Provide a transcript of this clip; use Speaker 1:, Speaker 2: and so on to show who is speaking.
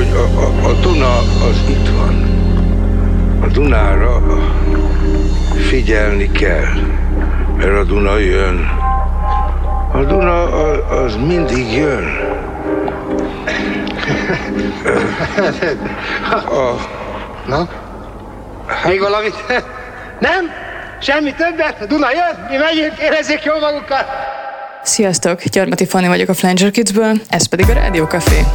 Speaker 1: hogy a Duna az itt van. A Dunára figyelni kell, mert a Duna jön. A Duna az mindig jön.
Speaker 2: Na? Még valamit? Nem? Semmi többet? A Duna jön? Mi megyünk, érezzék jól magukat!
Speaker 3: Sziasztok! Gyarmati Fanni vagyok a Flanger Kidsből, ez pedig a Rádió Café.